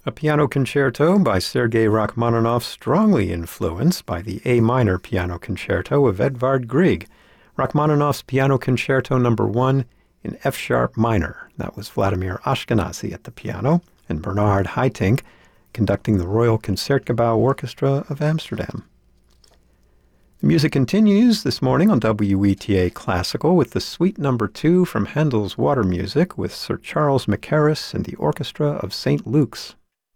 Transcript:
A piano concerto by Sergei Rachmaninoff, strongly influenced by the A minor piano concerto of Edvard Grieg. Rachmaninoff's Piano Concerto No. 1 in F-sharp minor. That was Vladimir Ashkenazy at the piano and Bernard Haitink conducting the Royal Concertgebouw Orchestra of Amsterdam. The music continues this morning on WETA Classical with the Suite No. 2 from Handel's Water Music with Sir Charles Mackerras and the Orchestra of St. Luke's.